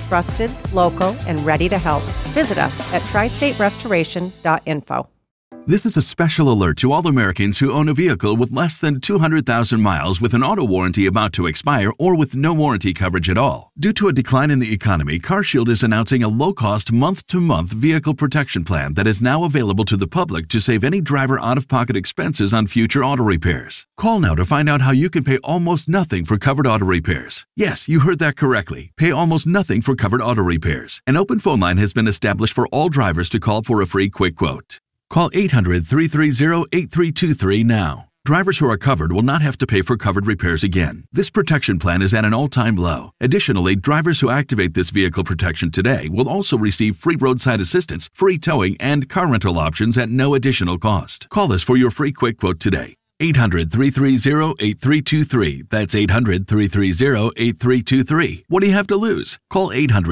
Trusted, local, and ready to help. Visit us at tristaterestoration.info. This is a special alert to all Americans who own a vehicle with less than 200,000 miles with an auto warranty about to expire or with no warranty coverage at all. Due to a decline in the economy, CarShield is announcing a low-cost month-to-month vehicle protection plan that is now available to the public to save any driver out-of-pocket expenses on future auto repairs. Call now to find out how you can pay almost nothing for covered auto repairs. Yes, you heard that correctly. Pay almost nothing for covered auto repairs. An open phone line has been established for all drivers to call for a free quick quote. Call 800-330-8323 now. Drivers who are covered will not have to pay for covered repairs again. This protection plan is at an all-time low. Additionally, drivers who activate this vehicle protection today will also receive free roadside assistance, free towing, and car rental options at no additional cost. Call us for your free quick quote today. 800-330-8323. That's 800-330-8323. What do you have to lose? Call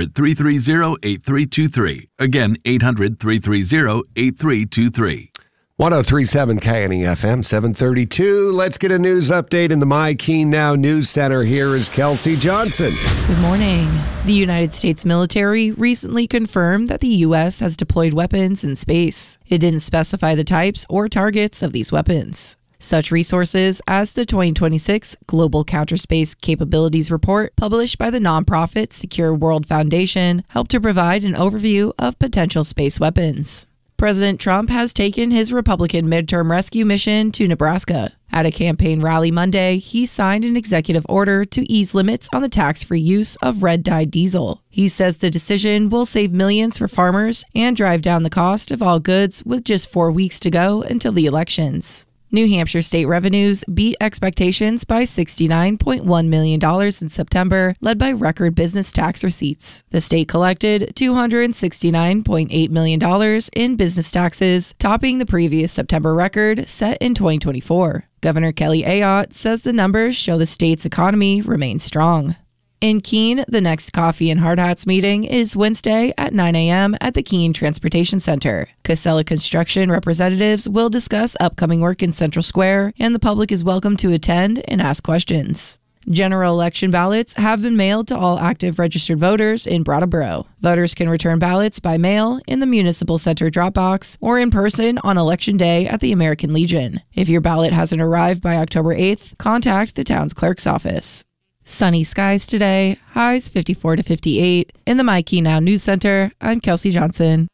800-330-8323. Again, 800-330-8323. 103.7 KNEFM, 732. Let's get a news update in the My Keene Now News Center. Here is Kelsey Johnson. Good morning. The United States military recently confirmed that the U.S. has deployed weapons in space. It didn't specify the types or targets of these weapons. Such resources as the 2026 Global Counterspace Capabilities Report, published by the nonprofit Secure World Foundation, help to provide an overview of potential space weapons. President Trump has taken his Republican midterm rescue mission to Nebraska. At a campaign rally Monday, he signed an executive order to ease limits on the tax-free use of red-dyed diesel. He says the decision will save millions for farmers and drive down the cost of all goods with just 4 weeks to go until the elections. New Hampshire state revenues beat expectations by $69.1 million in September, led by record business tax receipts. The state collected $269.8 million in business taxes, topping the previous September record set in 2024. Governor Kelly Ayotte says the numbers show the state's economy remains strong. In Keene, the next Coffee and Hard Hats meeting is Wednesday at 9 a.m. at the Keene Transportation Center. Casella Construction representatives will discuss upcoming work in Central Square, and the public is welcome to attend and ask questions. General election ballots have been mailed to all active registered voters in Brattleboro. Voters can return ballots by mail in the Municipal Center drop box or in person on Election Day at the American Legion. If your ballot hasn't arrived by October 8th, contact the town's clerk's office. Sunny skies today, highs 54 to 58. In the My Keene Now News Center, I'm Kelsey Johnson.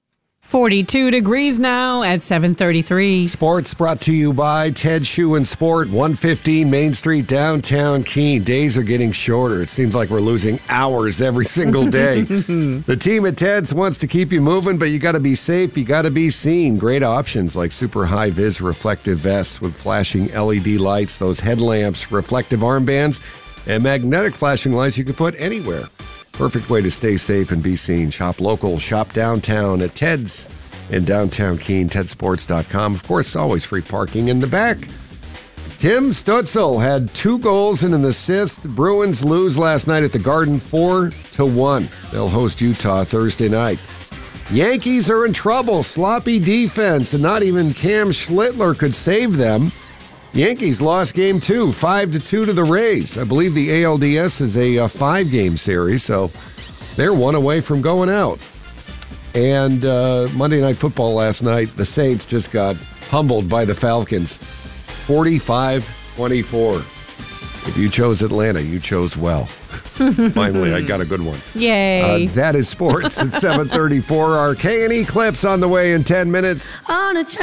42 degrees now at 7:33. Sports brought to you by Ted Shoe and Sport, 115 Main Street, downtown Keene. Days are getting shorter. It seems like we're losing hours every single day. The team at Ted's wants to keep you moving, but you got to be safe. You got to be seen. Great options like super high-vis reflective vests with flashing LED lights, those headlamps, reflective armbands, and magnetic flashing lights you can put anywhere. Perfect way to stay safe and be seen. Shop local, shop downtown at Ted's in downtown Keene, tedsports.com. Of course, always free parking in the back. Tim Stutzel had 2 goals and an assist. The Bruins lose last night at the Garden 4-1. They'll host Utah Thursday night. Yankees are in trouble. Sloppy defense, and not even Cam Schlittler could save them. Yankees lost Game 2, 5-2 to the Rays. I believe the ALDS is a 5-game series, so they're one away from going out. And Monday Night Football last night, the Saints just got humbled by the Falcons, 45-24. If you chose Atlanta, you chose well. Finally, I got a good one. Yay. That is sports at 7:34. Our K&E clips on the way in 10 minutes. On a